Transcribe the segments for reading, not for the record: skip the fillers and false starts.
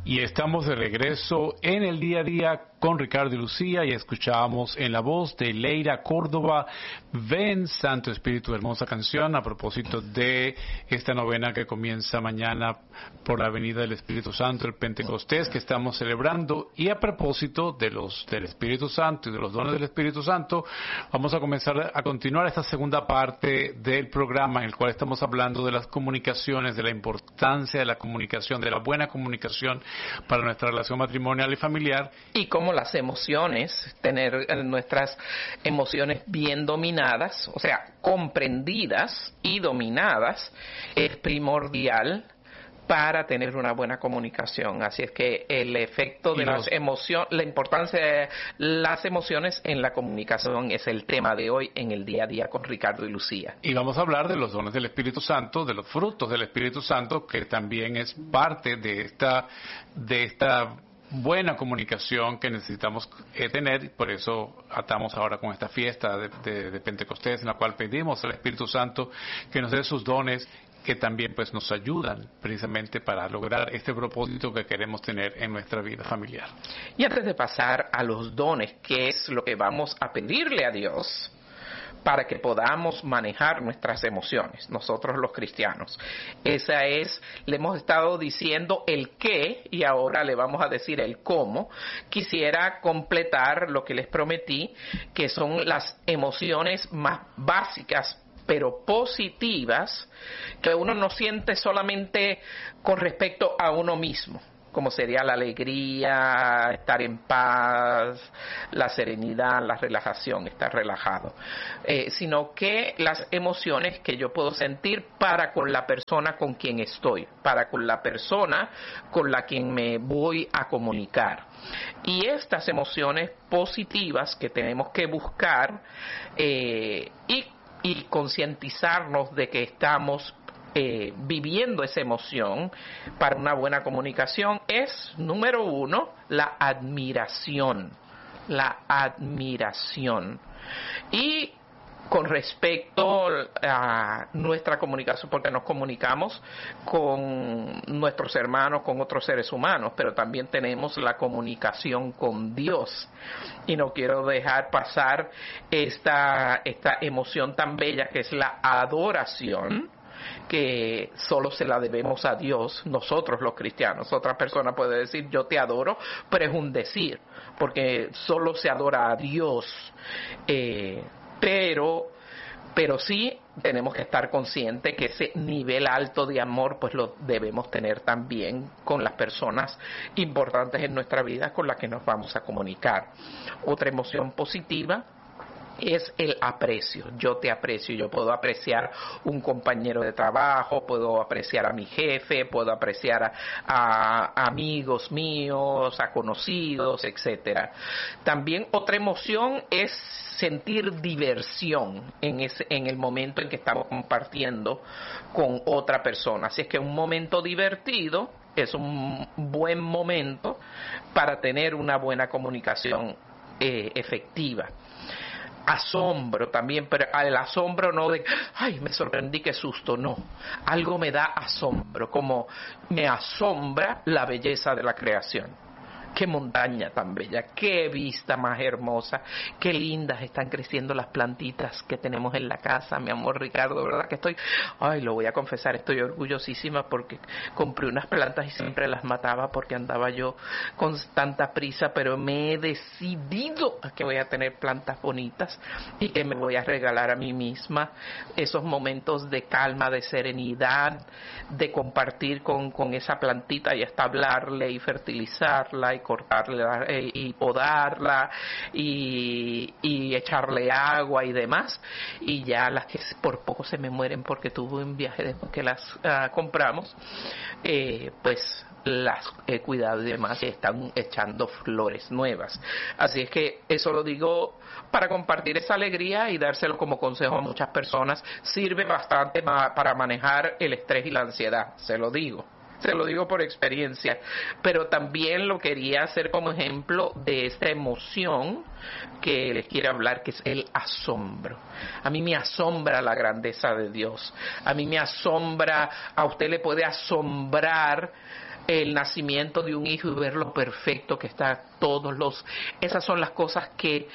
Y estamos de regreso en el día a día con Ricardo y Lucía y escuchábamos en la voz de Leira Córdoba, Ven Santo Espíritu, hermosa canción a propósito de esta novena que comienza mañana por la venida del Espíritu Santo, el Pentecostés que estamos celebrando. Y a propósito del Espíritu Santo y de los dones del Espíritu Santo, vamos a comenzar a continuar esta segunda parte del programa en el cual estamos hablando de las comunicaciones, de la importancia de la comunicación, de la buena comunicación para nuestra relación matrimonial y familiar. Y cómo las emociones, tener nuestras emociones bien dominadas, o sea, comprendidas y dominadas, es primordial para tener una buena comunicación. Así es que el efecto de las emociones, la importancia de las emociones en la comunicación es el tema de hoy en el día a día con Ricardo y Lucía. Y vamos a hablar de los dones del Espíritu Santo, de los frutos del Espíritu Santo, que también es parte de esta buena comunicación que necesitamos tener. Por eso atamos ahora con esta fiesta de Pentecostés, en la cual pedimos al Espíritu Santo que nos dé sus dones, que también pues nos ayudan precisamente para lograr este propósito que queremos tener en nuestra vida familiar. Y antes de pasar a los dones, que es lo que vamos a pedirle a Dios para que podamos manejar nuestras emociones, nosotros los cristianos. Le hemos estado diciendo el qué y ahora le vamos a decir el cómo. Quisiera completar lo que les prometí, que son las emociones más básicas pero positivas, que uno no siente solamente con respecto a uno mismo, como sería la alegría, estar en paz, la serenidad, la relajación, estar relajado, sino que las emociones que yo puedo sentir para con la persona con quien estoy, para con la persona con la quien me voy a comunicar. Y estas emociones positivas que tenemos que buscar y concientizarnos de que estamos viviendo esa emoción para una buena comunicación es, número uno, la admiración. La admiración. Y con respecto a nuestra comunicación, porque nos comunicamos con nuestros hermanos, con otros seres humanos, pero también tenemos la comunicación con Dios. Y no quiero dejar pasar esta emoción tan bella que es la adoración, que solo se la debemos a Dios, nosotros los cristianos. Otra persona puede decir yo te adoro, pero es un decir, porque solo se adora a Dios. Pero sí tenemos que estar conscientes que ese nivel alto de amor pues lo debemos tener también con las personas importantes en nuestra vida con las que nos vamos a comunicar. Otra emoción positiva es el aprecio. Yo te aprecio, yo puedo apreciar un compañero de trabajo, puedo apreciar a mi jefe, puedo apreciar a amigos míos, a conocidos, etcétera. También otra emoción es sentir diversión en el momento en que estamos compartiendo con otra persona. Así es que un momento divertido es un buen momento para tener una buena comunicación efectiva. Asombro también, pero el asombro no de, ay, me sorprendí, qué susto, no. Algo me da asombro, como me asombra la belleza de la creación. Qué montaña tan bella, qué vista más hermosa, qué lindas están creciendo las plantitas que tenemos en la casa, mi amor Ricardo, ¿verdad? Que lo voy a confesar, estoy orgullosísima porque compré unas plantas y siempre las mataba porque andaba yo con tanta prisa, pero me he decidido a que voy a tener plantas bonitas y que me voy a regalar a mí misma esos momentos de calma, de serenidad, de compartir con esa plantita y hasta hablarle y fertilizarla y cortarla y podarla y echarle agua y demás, y ya las que por poco se me mueren porque tuve un viaje después que las compramos, pues las he cuidado y demás y están echando flores nuevas. Así es que eso lo digo para compartir esa alegría y dárselo como consejo a muchas personas. Sirve bastante para manejar el estrés y la ansiedad, se lo digo. se lo digo por experiencia, pero también lo quería hacer como ejemplo de esta emoción que les quiero hablar, que es el asombro. A mí me asombra la grandeza de Dios, a mí me asombra, a usted le puede asombrar el nacimiento de un hijo y ver lo perfecto que está esas son las cosas que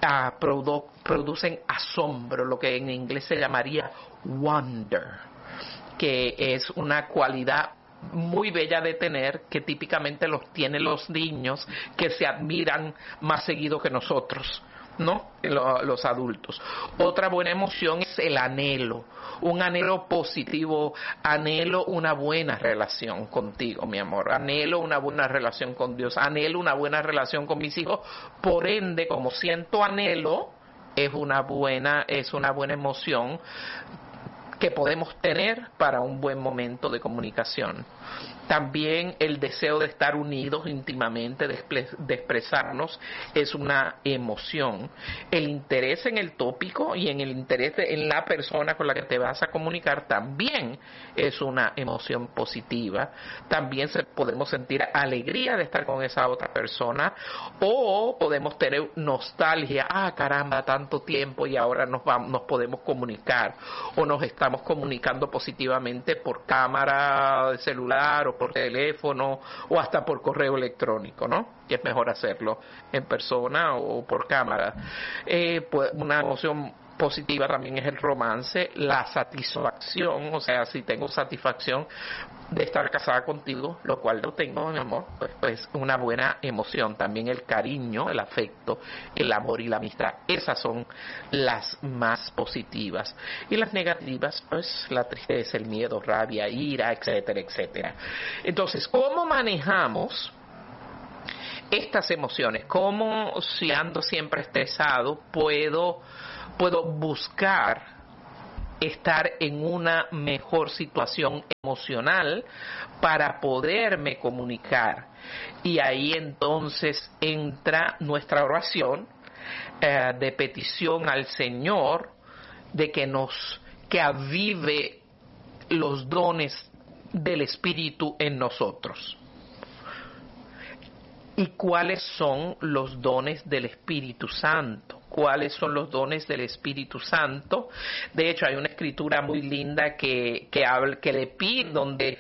producen asombro, lo que en inglés se llamaría wonder, que es una cualidad muy bella de tener, que típicamente los tienen los niños, que se admiran más seguido que nosotros, ¿no? Los adultos. Otra buena emoción es el anhelo, un anhelo positivo, anhelo una buena relación contigo, mi amor, anhelo una buena relación con Dios, anhelo una buena relación con mis hijos, por ende, como siento anhelo, es una buena emoción que podemos tener para un buen momento de comunicación. También el deseo de estar unidos íntimamente, de expresarnos, es una emoción. El interés en el tópico y en el interés en la persona con la que te vas a comunicar también es una emoción positiva. También podemos sentir alegría de estar con esa otra persona, o podemos tener nostalgia, caramba, tanto tiempo y ahora nos podemos comunicar, o nos estamos comunicando positivamente por cámara de celular o por teléfono o hasta por correo electrónico, ¿no? Que es mejor hacerlo en persona o por cámara. Pues una emoción positiva también es el romance, la satisfacción, o sea, si tengo satisfacción de estar casada contigo, lo cual lo tengo, mi amor, pues una buena emoción. También el cariño, el afecto, el amor y la amistad, esas son las más positivas. Y las negativas, pues la tristeza, el miedo, rabia, ira, etcétera, etcétera. Entonces, ¿cómo manejamos estas emociones? ¿Cómo, si ando siempre estresado, puedo buscar estar en una mejor situación emocional para poderme comunicar? Y ahí entonces entra nuestra oración de petición al Señor de que avive los dones del Espíritu en nosotros. ¿Y cuáles son los dones del Espíritu Santo? ¿Cuáles son los dones del Espíritu Santo? De hecho, hay una escritura muy linda que le pide, donde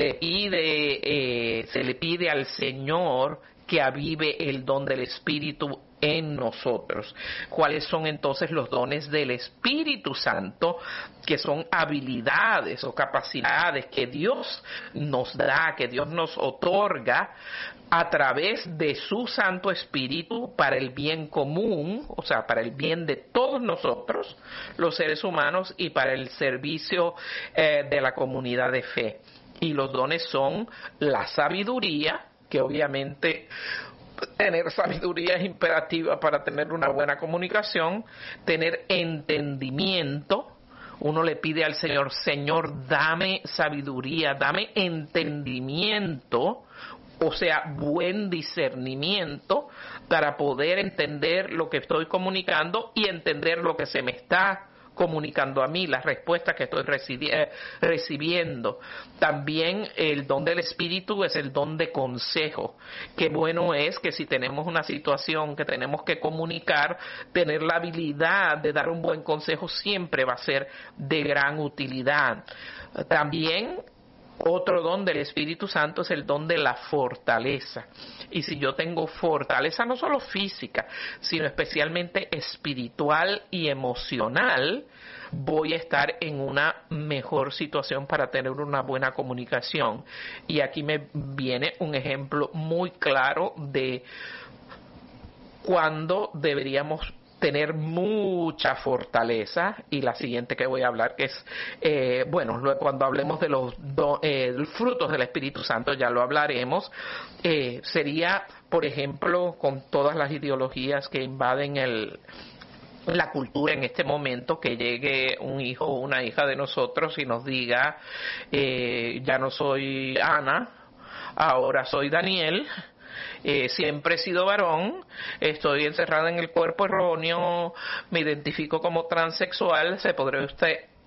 se le pide al Señor que avive el don del Espíritu en nosotros. ¿Cuáles son entonces los dones del Espíritu Santo? Que son habilidades o capacidades que Dios nos da, que Dios nos otorga a través de su Santo Espíritu para el bien común, o sea, para el bien de todos nosotros, los seres humanos, y para el servicio de la comunidad de fe. Y los dones son la sabiduría, que obviamente tener sabiduría es imperativa para tener una buena comunicación, tener entendimiento. Uno le pide al Señor, Señor, dame sabiduría, dame entendimiento, o sea, buen discernimiento para poder entender lo que estoy comunicando y entender lo que se me está comunicando a mí, las respuestas que estoy recibiendo. También el don del Espíritu es el don de consejo. Qué bueno es que si tenemos una situación que tenemos que comunicar, tener la habilidad de dar un buen consejo siempre va a ser de gran utilidad. También otro don del Espíritu Santo es el don de la fortaleza. Y si yo tengo fortaleza no solo física, sino especialmente espiritual y emocional, voy a estar en una mejor situación para tener una buena comunicación. Y aquí me viene un ejemplo muy claro de cuando deberíamos tener mucha fortaleza, y la siguiente que voy a hablar, que es, cuando hablemos de los frutos del Espíritu Santo, ya lo hablaremos, sería, por ejemplo, con todas las ideologías que invaden la cultura en este momento, que llegue un hijo o una hija de nosotros y nos diga, ya no soy Ana, ahora soy Daniel, siempre he sido varón, estoy encerrada en el cuerpo erróneo, me identifico como transexual. Se podría usted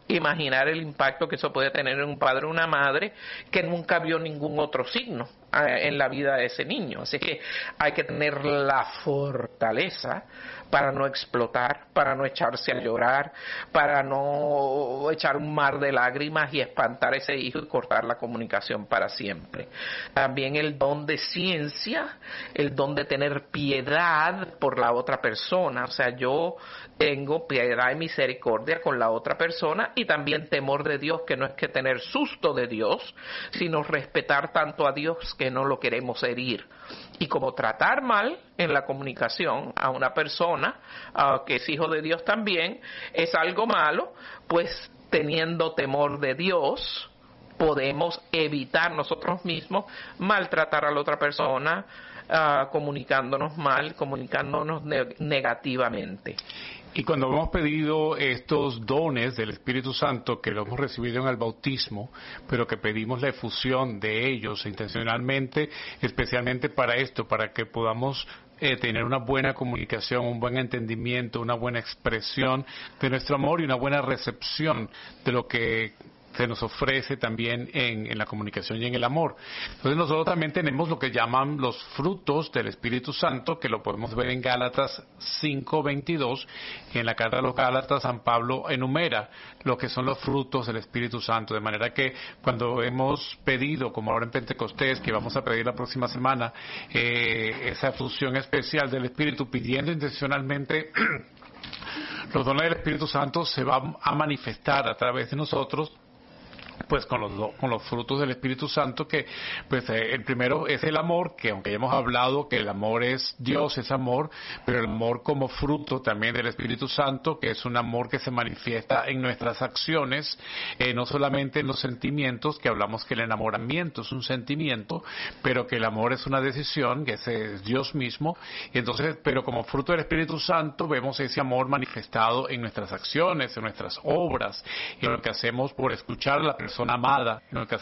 imaginar el impacto que eso puede tener en un padre o una madre que nunca vio ningún otro signo en la vida de ese niño. Así que hay que tener la fortaleza para no explotar, para no echarse a llorar, para no echar un mar de lágrimas y espantar a ese hijo y cortar la comunicación para siempre. También el don de ciencia, el don de tener piedad por la otra persona. O sea, yo tengo piedad y misericordia con la otra persona, y también temor de Dios, que no es que tener susto de Dios, sino respetar tanto a Dios que no lo queremos herir. Y como tratar mal en la comunicación a una persona que es hijo de Dios también es algo malo, pues teniendo temor de Dios podemos evitar nosotros mismos maltratar a la otra persona, comunicándonos mal, comunicándonos negativamente. Y cuando hemos pedido estos dones del Espíritu Santo, que lo hemos recibido en el bautismo, pero que pedimos la efusión de ellos intencionalmente, especialmente para esto, para que podamos tener una buena comunicación, un buen entendimiento, una buena expresión de nuestro amor y una buena recepción de lo que se nos ofrece también en la comunicación y en el amor. Entonces nosotros también tenemos lo que llaman los frutos del Espíritu Santo, que lo podemos ver en Gálatas 5:22, y en la carta de los Gálatas San Pablo enumera lo que son los frutos del Espíritu Santo, de manera que cuando hemos pedido, como ahora en Pentecostés, que vamos a pedir la próxima semana, esa fusión especial del Espíritu, pidiendo intencionalmente los dones del Espíritu Santo, se va a manifestar a través de nosotros, pues con los frutos del Espíritu Santo, que pues el primero es el amor, que aunque ya hemos hablado que el amor es Dios, es amor, pero el amor como fruto también del Espíritu Santo, que es un amor que se manifiesta en nuestras acciones, no solamente en los sentimientos, que hablamos que el enamoramiento es un sentimiento, pero que el amor es una decisión, que es Dios mismo. Y entonces, pero como fruto del Espíritu Santo vemos ese amor manifestado en nuestras acciones, en nuestras obras, en lo que hacemos por escuchar a la persona amada, en lo que